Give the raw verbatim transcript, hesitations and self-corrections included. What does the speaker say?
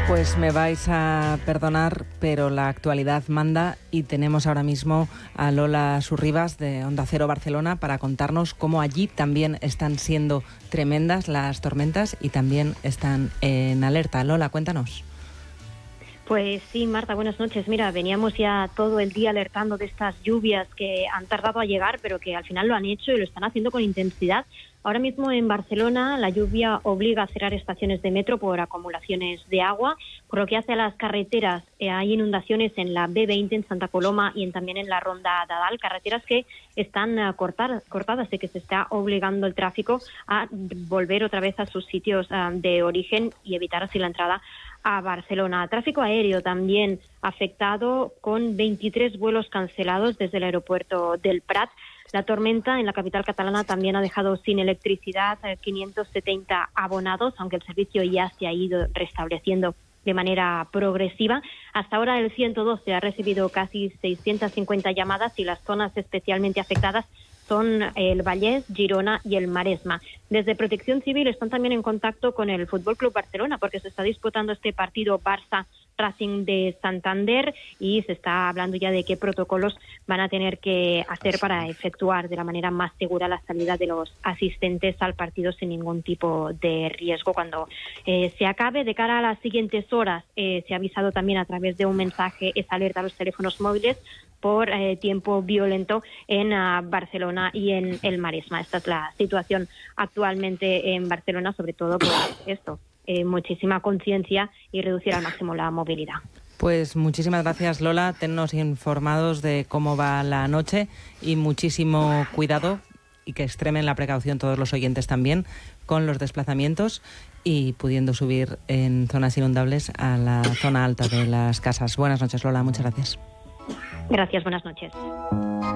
Pues me vais a perdonar, pero la actualidad manda y tenemos ahora mismo a Lola Surribas de Onda Cero Barcelona para contarnos cómo allí también están siendo tremendas las tormentas y también están en alerta. Lola, cuéntanos. Pues sí, Marta, buenas noches. Mira, veníamos ya todo el día alertando de estas lluvias que han tardado a llegar, pero que al final lo han hecho y lo están haciendo con intensidad. Ahora mismo en Barcelona la lluvia obliga a cerrar estaciones de metro por acumulaciones de agua, por lo que hace a las carreteras. Eh, hay inundaciones en la B veinte en Santa Coloma y en, también en la Ronda d'Adal, carreteras que están uh, cortar, cortadas y que se está obligando el tráfico a volver otra vez a sus sitios uh, de origen y evitar así la entrada a Barcelona. Tráfico aéreo también afectado, con veintitrés vuelos cancelados desde el aeropuerto del Prat. La tormenta en la capital catalana también ha dejado sin electricidad a quinientos setenta abonados, aunque el servicio ya se ha ido restableciendo de manera progresiva. Hasta ahora el ciento doce ha recibido casi seiscientas cincuenta llamadas y las zonas especialmente afectadas son el Vallès, Girona y el Maresma. Desde Protección Civil están también en contacto con el F C Barcelona porque se está disputando este partido Barça Racing de Santander y se está hablando ya de qué protocolos van a tener que hacer para efectuar de la manera más segura la salida de los asistentes al partido sin ningún tipo de riesgo cuando eh, se acabe. De cara a las siguientes horas eh, se ha avisado también a través de un mensaje esa alerta a los teléfonos móviles por eh, tiempo violento en uh, Barcelona y en el Maresma. Esta es la situación actualmente en Barcelona, sobre todo por esto. Eh, muchísima conciencia y reducir al máximo la movilidad. Pues muchísimas gracias, Lola. Tennos informados de cómo va la noche y muchísimo cuidado y que extremen la precaución todos los oyentes también con los desplazamientos y pudiendo subir en zonas inundables a la zona alta de las casas. Buenas noches, Lola. Muchas gracias. Gracias, buenas noches.